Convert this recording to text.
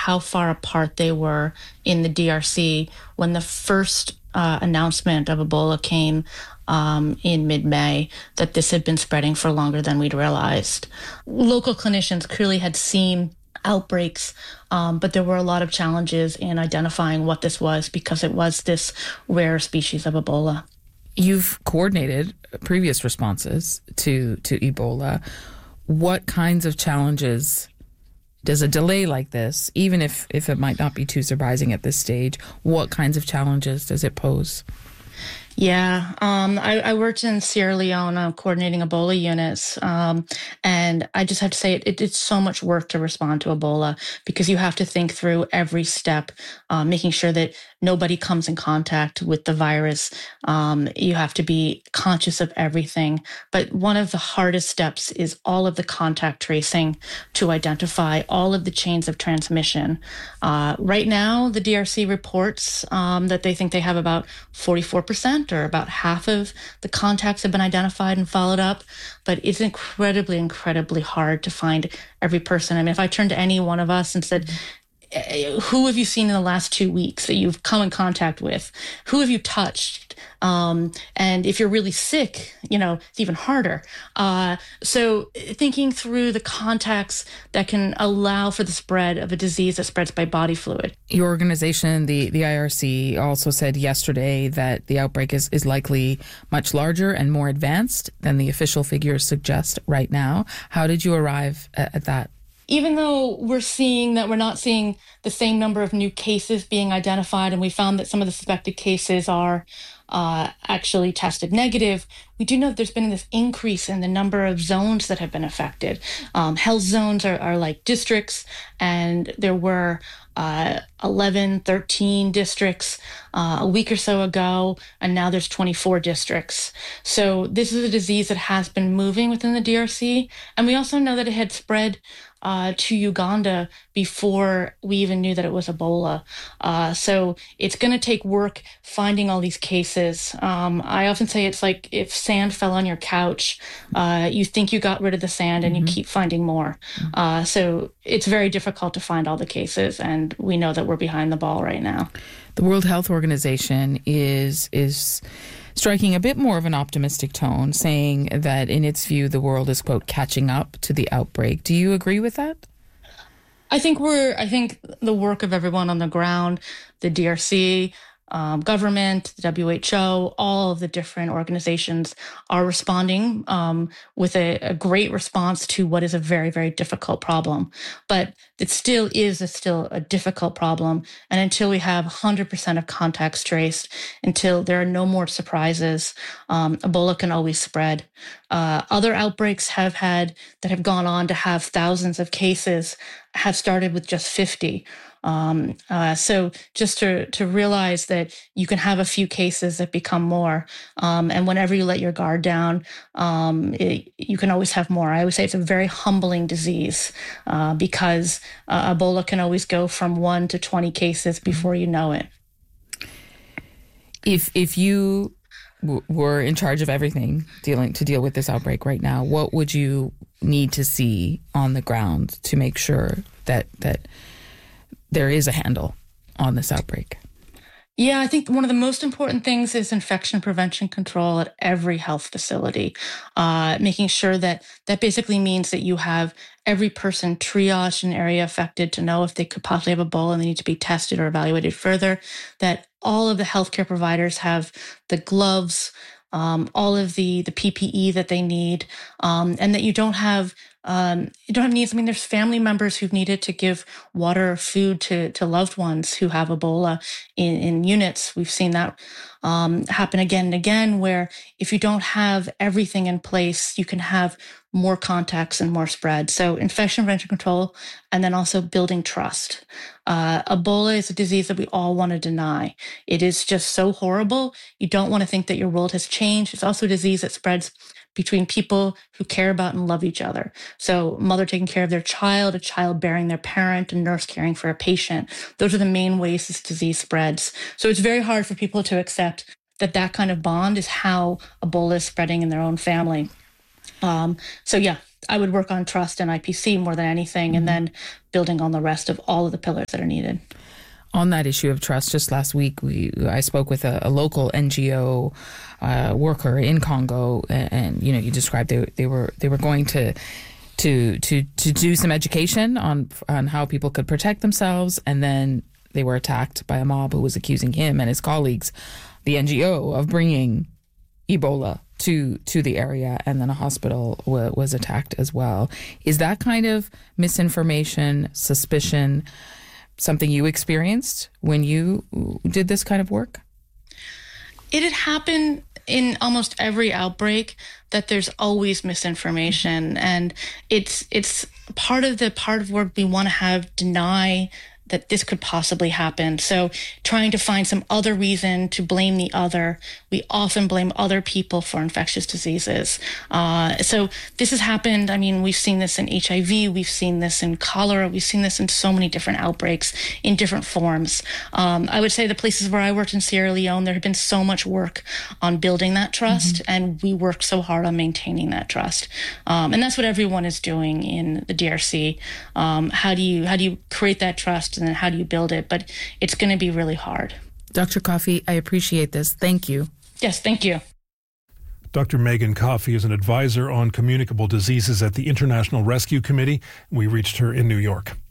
how far apart they were in the DRC when the first announcement of Ebola came in mid-May, that this had been spreading for longer than we'd realized. Local clinicians clearly had seen outbreaks, but there were a lot of challenges in identifying what this was because it was this rare species of Ebola. You've coordinated previous responses to Ebola. What kinds of challenges does a delay like this, even if it might not be too surprising at this stage, what kinds of challenges does it pose? Yeah, I worked in Sierra Leone coordinating Ebola units, and I just have to say it's so much work to respond to Ebola because you have to think through every step, making sure that nobody comes in contact with the virus. You have to be conscious of everything. But one of the hardest steps is all of the contact tracing to identify all of the chains of transmission. Right now, the DRC reports that they think they have about 44%, or about half of the contacts have been identified and followed up. But it's incredibly, incredibly hard to find every person. I mean, if I turned to any one of us and said, who have you seen in the last 2 weeks that you've come in contact with? Who have you touched? And if you're really sick, it's even harder. So thinking through the contacts that can allow for the spread of a disease that spreads by body fluid. Your organization, the IRC, also said yesterday that the outbreak is likely much larger and more advanced than the official figures suggest right now. How did you arrive at that? Even though we're not seeing the same number of new cases being identified, and we found that some of the suspected cases are actually tested negative, we do know that there's been this increase in the number of zones that have been affected. Health zones are like districts, and there were 11, 13 districts a week or so ago, and now there's 24 districts. So this is a disease that has been moving within the DRC, and we also know that it had spread to Uganda before we even knew that it was Ebola. So it's going to take work finding all these cases. I often say it's like if sand fell on your couch, you think you got rid of the sand and you keep finding more. So it's very difficult to find all the cases, and we know that we're behind the ball right now. The World Health Organization is striking a bit more of an optimistic tone, saying that in its view, the world is, quote, catching up to the outbreak. Do you agree with that? I think the work of everyone on the ground, the DRC, government, the WHO, all of the different organizations are responding with a great response to what is a very, very difficult problem. But it still is a difficult problem. And until we have 100% of contacts traced, until there are no more surprises, Ebola can always spread. Other outbreaks that have gone on to have thousands of cases have started with just 50. So just to realize that you can have a few cases that become more, and whenever you let your guard down, you can always have more. I always say it's a very humbling disease because Ebola can always go from 1 to 20 cases before you know it. If you were in charge of everything to deal with this outbreak right now, what would you need to see on the ground to make sure that there is a handle on this outbreak? Yeah, I think one of the most important things is infection prevention control at every health facility, making sure that basically means that you have every person triaged in an area affected to know if they could possibly have Ebola and they need to be tested or evaluated further, that all of the healthcare providers have the gloves, all of the PPE that they need, and that you don't have needs. I mean, there's family members who've needed to give water or food to loved ones who have Ebola in units. We've seen that happen again and again, where if you don't have everything in place, you can have more contacts and more spread. So infection prevention control, and then also building trust. Ebola is a disease that we all want to deny. It is just so horrible. You don't want to think that your world has changed. It's also a disease that spreads between people who care about and love each other. So mother taking care of their child, a child bearing their parent, a nurse caring for a patient. Those are the main ways this disease spreads. So it's very hard for people to accept that kind of bond is how Ebola is spreading in their own family. So yeah, I would work on trust and IPC more than anything, and then building on the rest of all of the pillars that are needed. On that issue of trust, just last week, I spoke with a local NGO worker in Congo, and you described they were going to do some education on how people could protect themselves, and then they were attacked by a mob who was accusing him and his colleagues, the NGO, of bringing Ebola to the area, and then a hospital was attacked as well. Is that kind of misinformation, suspicion, something you experienced when you did this kind of work? It had happened in almost every outbreak that there's always misinformation, and it's part of work we want to have deny that this could possibly happen. So trying to find some other reason to blame the other. We often blame other people for infectious diseases. So this has happened. I mean, we've seen this in HIV. We've seen this in cholera. We've seen this in so many different outbreaks in different forms. I would say the places where I worked in Sierra Leone, there had been so much work on building that trust, and we worked so hard on maintaining that trust. And that's what everyone is doing in the DRC. How do you create that trust? And then how do you build it? But it's going to be really hard. Dr. Coffey, I appreciate this. Thank you. Yes, thank you. Dr. Megan Coffey is an advisor on communicable diseases at the International Rescue Committee. We reached her in New York.